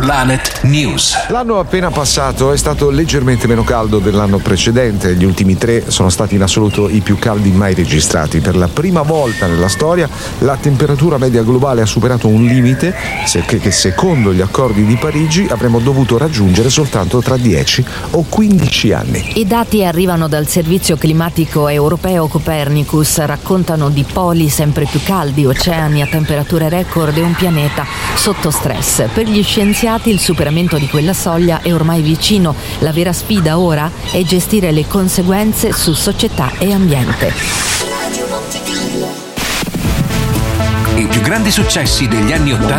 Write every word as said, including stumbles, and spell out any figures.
Planet News. L'anno appena passato è stato leggermente meno caldo dell'anno precedente. Gli ultimi tre sono stati in assoluto i più caldi mai registrati. Per la prima volta nella storia la temperatura media globale ha superato un limite che secondo gli accordi di Parigi avremmo dovuto raggiungere soltanto tra dieci o quindici anni. I dati arrivano dal servizio climatico europeo Copernicus, raccontano di poli sempre più caldi, oceani a temperature record e un pianeta sotto stress. Per gli scienziati il superamento di quella soglia è ormai vicino. La vera sfida ora è gestire le conseguenze su società e ambiente. I più grandi successi degli anni ottanta